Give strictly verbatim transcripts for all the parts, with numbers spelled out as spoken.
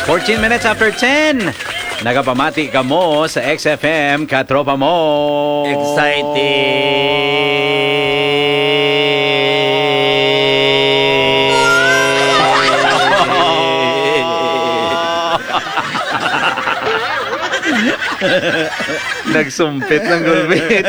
fourteen minutes after ten. Nagapamati ka mo sa X F M, katropa mo. Nagsumpit ng gulbit.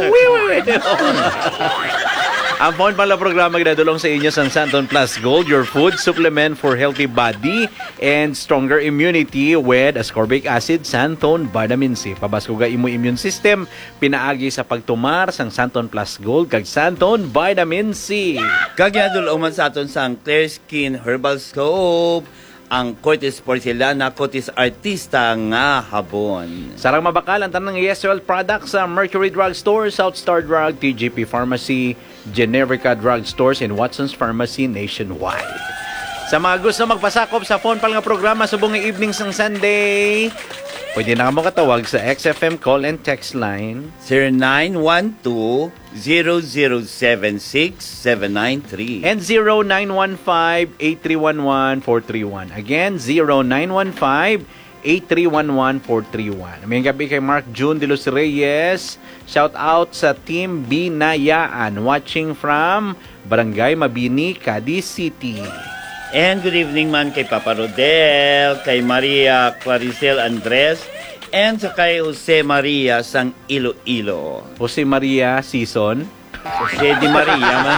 Ang phone pala programa ginadulong sa inyo sa Santon Plus Gold, your food supplement for healthy body and stronger immunity with ascorbic acid, Santon Vitamin C. Pabasko ga imo immune system, pinaagi sa pagtumar sang Santon Plus Gold kag Santon Vitamin C. Kag ginadulong man sa aton sang Clear Skin Herbal Soap, ang Cortis Porcelana, Cortis Artista nga habon. Sarang mabakal ang tanang Yes Well products sa Mercury Drug Store, South Star Drug, T G P Pharmacy, Generica Drug Stores, and Watson's Pharmacy nationwide. Sa mga gusto magpasakop sa phone pal nga programa subong nga evenings ng Sunday, pwede na mo katawag sa X F M call and text line zero nine one two, zero zero seven six, seven nine three and zero nine one five, eight three one one, four three one. Again, zero nine one five, eight three one one, four three one. May gabi kay Mark June de los Reyes. Shout out sa Team Binayaan watching from Barangay Mabini, Cadiz City. And good evening man kay Papa Rodel, kay Maria Claricel Andres, and sa kay Jose Maria sang Iloilo. Jose Maria Season. Jose Di Maria man.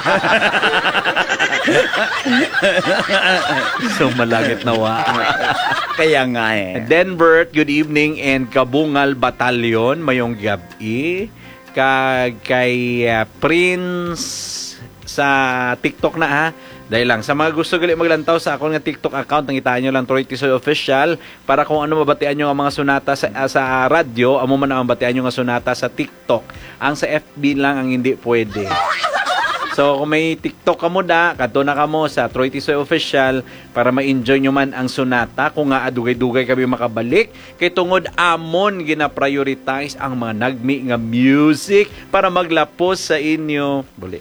So malagit nawa. Kaya nga eh. Denver, good evening, and Kabungal Batalyon, mayong gabi. Kag kay uh, Prince sa TikTok na ha. Dahil lang, sa mga gusto gali maglantaw sa akong nga TikTok account, nangitaan nyo lang Troy Tisoy Official para kung ano mabatian nyo ang mga sunata sa, uh, sa radyo, amo man ang mabatian nyo nga sunata sa TikTok. Ang sa F B lang ang hindi pwede. So, kung may TikTok ka mo da, kato na ka mo sa Troy Tisoy Official para ma-enjoy nyo man ang sunata. Kung nga adugay-dugay kami makabalik, kay tungod amon gina-prioritize ang mga nagmi nga music para maglapos sa inyo. Buli.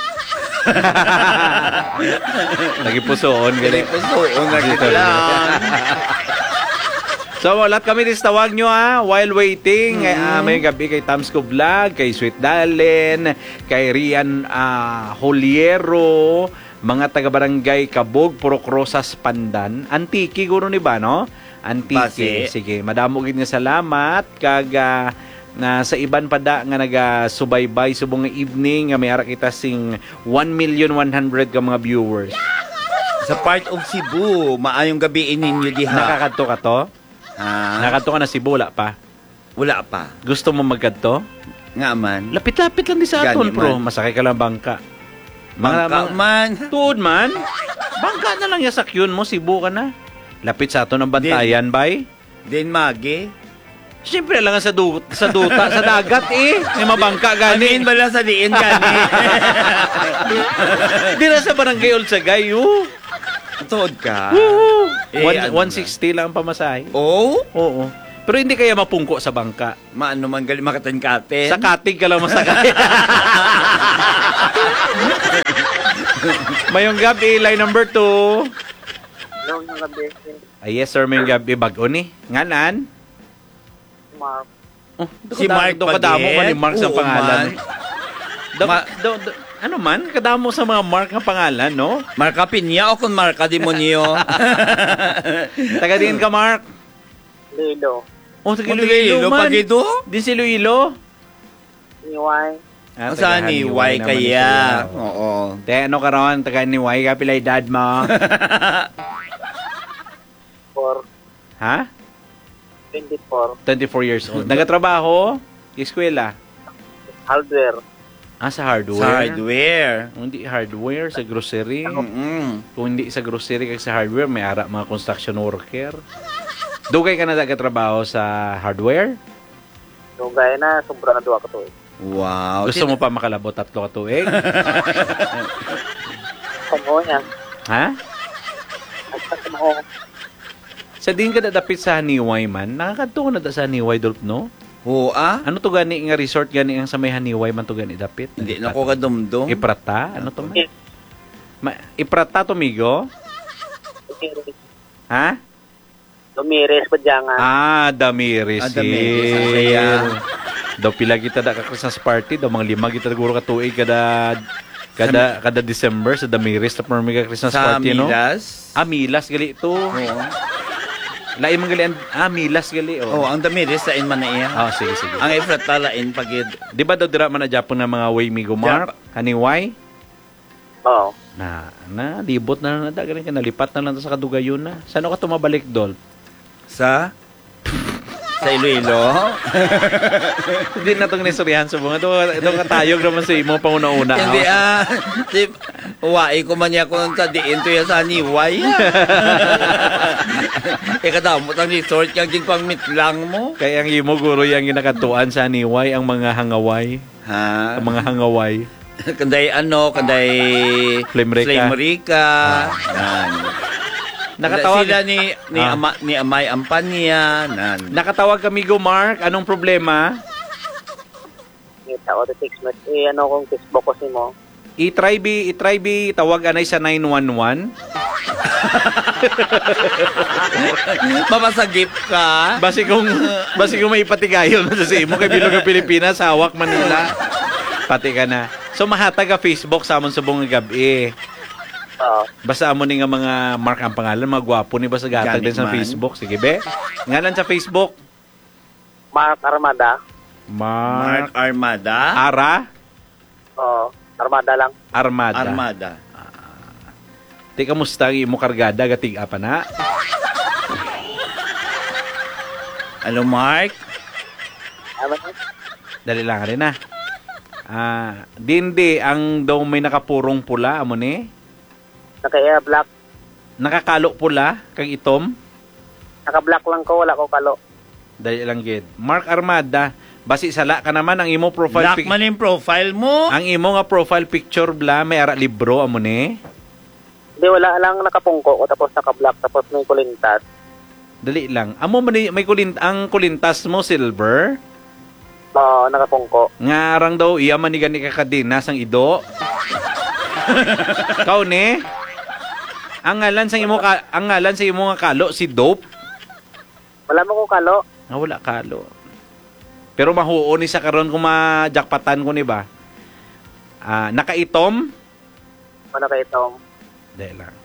Nagipusoon gali. Nagipusoon dito lang. So, lahat kami dis tawag nyo ha, while waiting. Mm-hmm. Uh, may gabi kay Tamsco Vlog, kay Sweet Dalen, kay Rian uh, Holiero, mga taga-barangay Kabog, Purok Rosas, Pandan. Antiki, guro ni ba, no? Antiki. Basi. Sige, madamo gid nga salamat. Kag uh, na sa iban pa da nga naga-subaybay subong nga evening nga may ara kita sing one million one hundred ka mga viewers. Sa part of Cebu, maayong gabi ninyo diha. Nakakadto ka to? Ha? Nakadto ka na Cebu, wala pa? Wala pa. Gusto mo magkadto? Nga man. Lapit-lapit lang di sa aton, bro. Masakay ka lang bangka. Bangka mga, man. Tuod man. Bangka na lang yasakyon mo, Cebu ka na. Lapit sa aton ang bantayan, din, bay. Din magi. Siyempre lang sa, du sa duta, sa dagat eh. May mabangka gani. Amin ba lang sa diin gani? Di na sa barangay Olsagay, oh. Tuod ka. Woo! Eh, one sixty lang ang pamasahe. Oh? Oo. Pero hindi kaya mapungko sa bangka. Maano man gali makatan-katen. Sa katig ka lang masakay. Mayong gabi, line number two. Hello, yung gabi. Ay, yes sir, mayong gabi. Bago ni. Nganan? Mark. Oh, si Mark do kadamo man ni Mark sa pangalan. Do, Ma- do, do, ano man, kadamo sa mga Mark nga pangalan, no? Marka Pinya o kung Marka Demonyo? Taga din ka, Mark? Lilo. Oh, taga Iloilo man. Pagito? Di si Iloilo? Niway. Ah, saan ni Y kaya? Oo. Te, ano ka ron? Taga ni Y ka pilay dad mo? Four. Ha? twenty-four. twenty-four years old. Nagatrabaho? Eskwela? Hardware. Ah, sa hardware? Sa hardware. Hindi hardware, sa grocery. Mm-mm. Kung hindi sa grocery kag sa hardware, may ara mga construction worker. Dugay ka na nagatrabaho sa hardware? Dugay na, sobra na duwa ka to eh. Wow. Gusto mo pa makalabot tatlo ka tuig? Kamu niya. Ha? At mo. Sa din ka dadapit sa Haniway man, nakakadto ko na da sa Haniway, Dolp, no? Oo, ah? Ano to gani nga resort gani ang sa may Haniway man to gani dapit? Hindi na ko kadumdum. Iprata? Ano to man? Ma Iprata to, migo? Ha? Dumires pa dyan nga. Ah, Damiris. Ah, Damiris. Sil. Kaya, Daw pila kita da ka Christmas party, daw mga lima kita siguro ka tuig kada kada kada December sa Damiris na permi ka Christmas sa party, no? Milas. Ah, Milas gali ito. Oo. Lain man gali. ang- Ah, Milas gali. Oh, Oh. ang Damiris sa man na iya. Ah, sige, sige. Ang Efrata lain pagid. Di ba daw dira man na Japon na mga way migo mark? Haniway? Oo. Na, na, libot na na da. Ganun ka, nalipat na lang to sa kadugayon na. Saan ka tumabalik, Dol? Sa sa Iloilo. Hindi na itong nisurihan sa mga. Ito, ito katayog naman sa imo panguna-una. Hindi ah. Di, uwai ko man niya kung sa diin to ya sa niway. E kadamot ang resort kang gin pang mitlang mo. Kaya ang imo guro yung ginakatuan sa Haniway, ang mga hangaway. Ha? Ang mga hangaway. Kanday ano, kanday Flame Rica. Flame Rica. Yan. Nakatawag, Sila ni ni Ah. ama, ni Amay Ampanya nan. nakatawag kami go, Mark. Anong problema? Ngita ko, text mo. Eh, ano kung Facebook ko si mo. I-try bi, i-try bi, tawag anay sa nine one one. Mapasagip ka. Basi kung, basi kung may ipatigayon mo sa imo kay Bilog ng Pilipinas, hawak Manila. Pati ka na. So, mahatag ka Facebook sa amon subong nga gabi. Oo. Basta amo ni nga mga Mark ang pangalan, mga gwapo ni basta gatag Ganit din sa man. Facebook. Sige be. Ngalan sa Facebook? Mark Armada. Mark Mark Armada. Ara Oo. Armada lang. Armada. Armada. Ti kamusta ang imo kargada gatig apa na? Ano Mark? Ano ka? Dali lang rin na. Ah, dindi ang daw may nakapurong pula amo ni. Naka-air black. Nakakalo pula kag itom. Naka-black lang ko. Wala ko kalo. Dali lang gid. Mark Armada, basi sala ka naman ang imo profile Black pic- man yung profile mo. ang imo nga profile picture bla may ara libro amo ni. Hindi, wala lang nakapungko ko. Tapos naka-black. Tapos may kulintas. Dali lang. Amo man ni- may kulint ang kulintas mo silver. Oo, nakapungko. Ngarang daw iya man ni gani ka kadinas ang ido. Kau ni. Ang ngalan sa imo ka, ang ngalan sa imo nga kalo si Dope. Wala mo ko kalo. Ah, wala kalo. Pero mahuo ni sa karon kung ma-jackpatan ko ni ba. Ah, nakaitom. Ano kayo Tom? Dahil lang.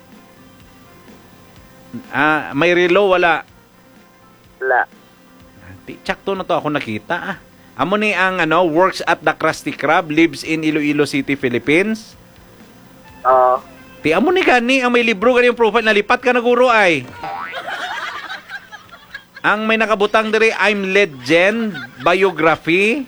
Ah, may relo wala. Wala. Ti- Tsakto na to ako nakita ah. Amo ni ang ano, works at the Krusty Krab, lives in Iloilo City, Philippines. Oo. Ti amo ni gani ang may libro gani yung profile nalipat ka na guro ay. Ang may nakabutang diri I'm Legend biography.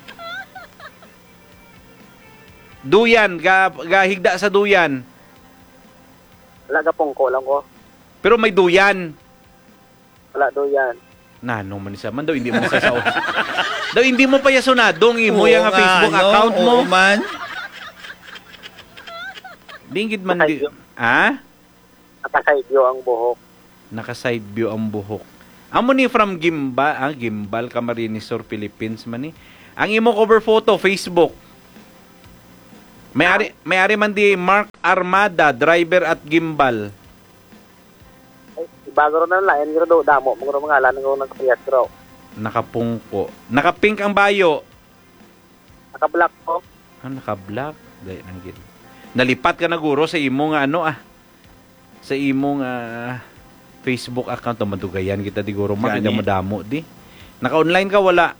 Duyan ga, ga higda sa duyan. Wala ka pungko lang ko. Pero may duyan. Wala do yan. Nano man siya man daw hindi mo sasaw. Daw hindi mo pa yasunado ng imo yung Oo nga, Facebook no? account mo. Oo man. Dingid man di. Ah? Naka-side view ang buhok. Naka-side view ang buhok. Amo ni from Gimbal, ah, Gimbal, Camarines Sur, Philippines man ni. Ang imo cover photo, Facebook. May-ari, may-ari man di Mark Armada, driver at Gimbal. Ay, bago rin na lain. Pero do, damo. Mga mga alam ko nag-priyas raw. Nakapungko. Nakapink ang bayo. Naka-black ko. Ah, naka-black. Dahil ang gid. Nalipat ka na guro sa imo nga ano ah. Sa imo nga Facebook account. Madugayan kita di guro. Makita Gani. mo damo di. Naka-online ka wala.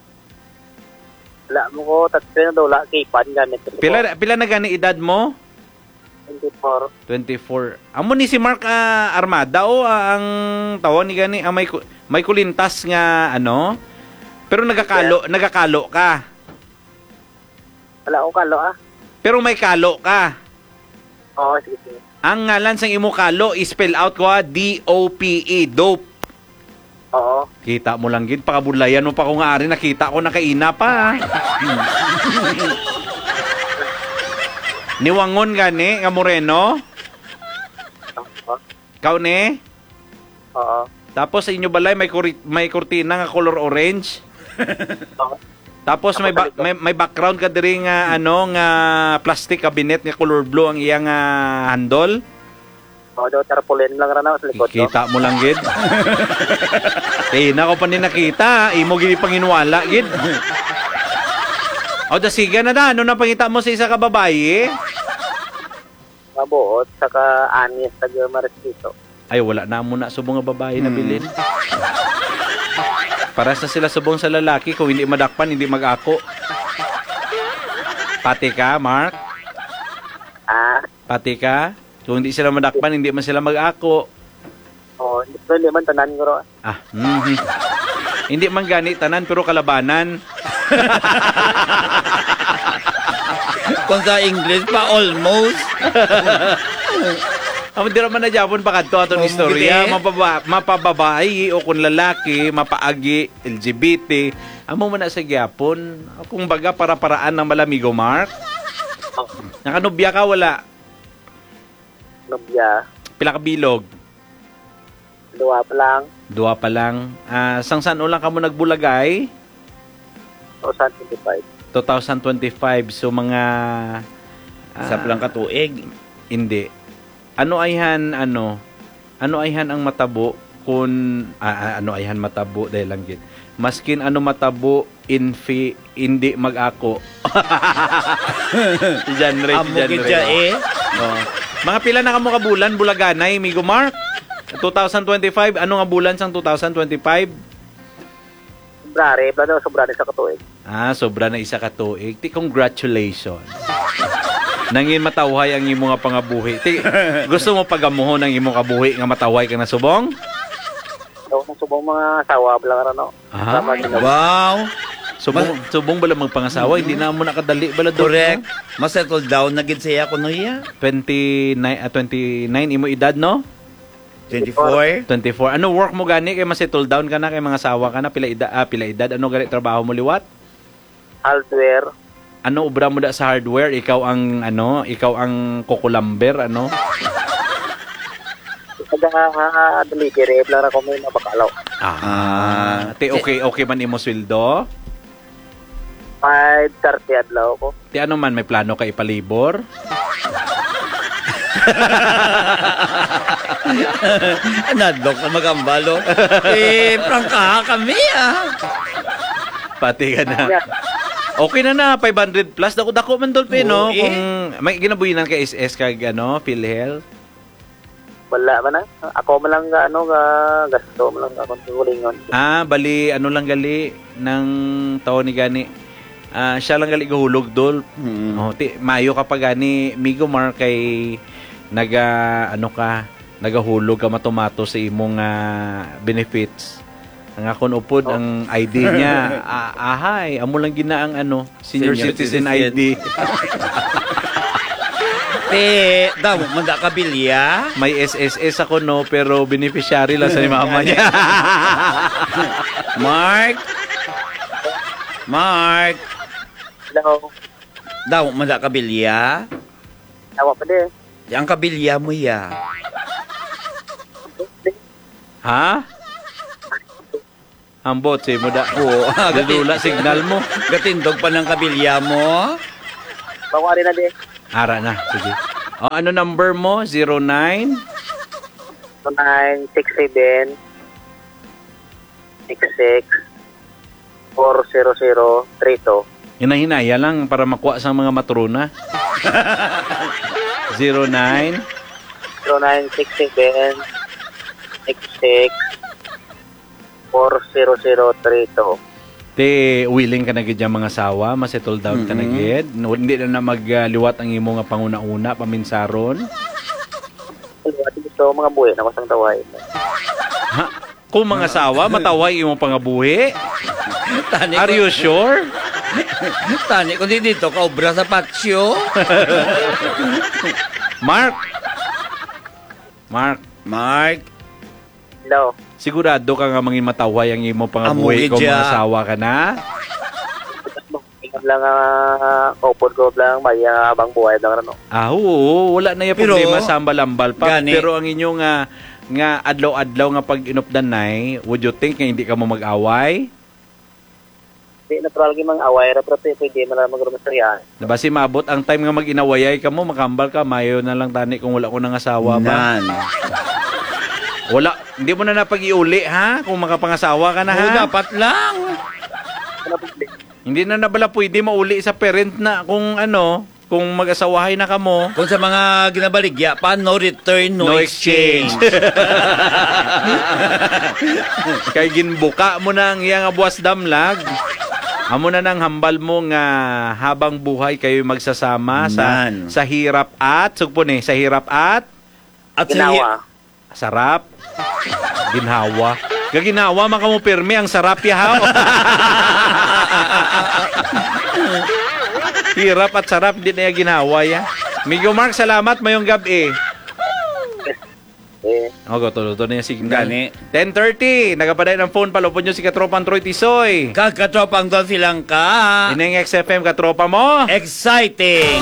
Wala mo ko. Tatsi na do. Wala. Kipan ganit. Pila, pila na gani edad mo? twenty-four. twenty-four. Amo ni si Mark ah, Armada o ah, ang tawon ni gani ang may ku- may kulintas nga ano. Pero nagakalo, nagakalo ka. Wala ko kalo ah. Pero may kalo ka. Oo, sige, sige. Ang ngalan sang imo kalo spell out ko ah, D O P E, dope. Oo. Kita mo lang gid pakabudlayan mo pa ko nga ari nakita ko nakaina pa. ah. Niwangon gani nga Moreno. Oo. Kau ni. Oo. Tapos sa inyo balay may kuri- may kurtina nga color orange. Oo. Tapos may, ba- may may background ka diri nga ano nga plastic cabinet nga color blue ang iyang ah, handle. O, daw tarpaulin lang ranaw sa likod. No? Kita mo lang, gid. Eh, nako pa ni nakita. Imo gini panginwala, gid. O, da siga na na. Ano na pangita mo sa isa ka babae? Mabuot, saka anis, taga Marisquito. Ay, wala na muna subong nga babae na bilin. Paras na sila subong sa lalaki. Kung hindi madakpan, hindi mag-ako. Pati ka, Mark? Ah, Pati ka? Kung hindi sila madakpan, hindi man sila mag-ako. o, hindi ko naman tanan ko ro. Ah, mhm. Hindi man gani tanan, pero kalabanan. Kung sa English pa, almost. Amo di raman na Japon pa kadto aton Oh, istorya, gid eh. mapaba, mapababae o kung lalaki, mapaagi, L G B T. Amo man na sa Japon, kung baga para-paraan ng malamigo, Mark. Nakanubya ka wala? Nobya, Pila ka bilog? duwa pa lang. Dua pa lang. Ah, sang saan ulang ka mo nagbulagay? twenty twenty-five. twenty twenty-five. So mga ah, Sa lang katuig. hindi. Ano ayhan ano? Ano ayhan ang matabo kung ah, ah, ano ayhan matabo dahil lang gid. Maskin ano matabo infi hindi mag-ako. Si genre, si Amo genre. gid siya eh. Oh. Mga pila na kamo ka bulan bulaganay, Migo Mark? twenty twenty-five, ano nga bulan sang twenty twenty-five? Sobrare, plano sobrare sa katuig. Ah, sobra na isa ka tuig. Ti congratulations. Nangin matawhay ang imo nga pangabuhi. Ti gusto mo pagamuhon ang imo kabuhi nga matawhay ka na subong? So, nang subong mga asawa, lang ranaw. Ah, Wow. subong subong bala magpangasawa, hindi na mo nakadali bala doon. Correct. Masettle down na gid siya kuno iya. twenty-nine, ah, twenty-nine imo edad, no? twenty-four. twenty-four. Ano work mo gani kay ma-settle down ka na kay mga asawa ka na pila edad, ah, pila edad ano gani trabaho mo liwat? Hardware. Ano ubra mo da sa hardware? Ikaw ang ano, ikaw ang kukulamber ano? Kada uh, delivery, lang ako may mapakalaw. Ah, ti okay okay man imo sweldo? five thirty adlaw ko. Ti ano man may plano ka ipalibor? Nadlok na magambalo. Eh, prangka kami ah. Pati ka na. Yeah. Okay na na, five hundred plus. Dako-dako man dolpe, no? Oo, eh. Kung may ginabuhinan ka S S kag ano, PhilHealth. Wala man na. Ako man lang ga, ano, ga, gasto man lang akong tulingon. Ah, bali, ano lang gali ng taon ni gani. Ah, siya lang gali gahulog dol. Hmm. Oh, ti mayo ka pa gani Migo Mar kay naga ano ka, nagahulog ka matumato sa imong ah, benefits. Ang akon upod Oh. ang I D niya. Ah, ahay, amo lang gina ang ano, senior, Senior citizen, citizen. I D. Eh, daw man da kabilya. May S S S ako no, pero beneficiary lang sa ni mama niya. Mark. Mark. Hello. Daw man da kabilya. Tawa pa din. Yang kabilya mo ya. Ha? Ambot si mo da. Oo, Dadula signal mo. Gatindog pa ng kabilya mo. Bawari na din. Ara na, sige. O, ano number mo? zero nine? nine six seven six six four zero zero three two. Hinahinaya lang para makuha sa mga matrona. zero nine? zero nine six seven six six four zero zero three two. Te, willing ka na gid yung mga sawa, masettle down ka na gid. No, hindi na na magliwat ang imo nga panguna-una, paminsaron. So, mga buhay na masang taway. Ha? Kung mga sawa, mataway imong pangabuhi? Tani Are you sure? Tani ko di dito ka obra sa patsyo. Mark? Mark, Mark. Hello. sigurado ka nga mangin mataway ang imong pangabuhi Amugi kung dya. mga sawa ka na? Ingat lang uh, kaupod ko lang may uh, abang buhay lang ano. Ah, oo, wala na yung Pero, problema sa ambal-ambal pa. gani. Pero ang inyong nga, nga adlaw-adlaw nga pag inupdanay, would you think nga hindi ka mo mag-away? Di natural gi mang away ra pero pwede man lang magrumasarya. Basi maabot ang time nga mag-inawayay ka mo, makambal ka, mayo na lang tani kung wala ko nang asawa ba. Nan. Wala, hindi mo na napag-iuli ha, kung makapangasawa ka na ha. Oo, dapat lang. Ano po? Hindi na nabala pwede mauli sa parent na kung ano, kung mag-asawahay na ka mo. Kung sa mga ginabaligya pa, no return, no, No exchange. Kay ginbuka mo na ang iyang abuas damlag. Amo na nang hambal mo nga habang buhay kayo magsasama sa Nan. sa hirap at sugpo ni sa hirap at At sa Ginawa. sarap. Ginhawa. Gaginawa man kamo pirmi ang sarap yahaw. Hirap at sarap din na ginawa ya. Migo Mark, salamat mayong gabi. Eh, Ogo, tulo-tulo na yung signal. Gani. ten thirty, nagapaday ng phone, palupon nyo si Katropang Troy Tisoy. Kagkatropang doon silang ka. Ineng X F M, Katropa mo. Exciting!